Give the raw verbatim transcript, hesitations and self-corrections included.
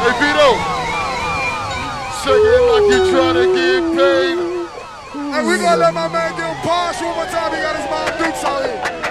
Hey, Vito. Shake it like you trying to get paid. Hey, we gonna let my man get him pause one more time. He got his mom Dukes out here.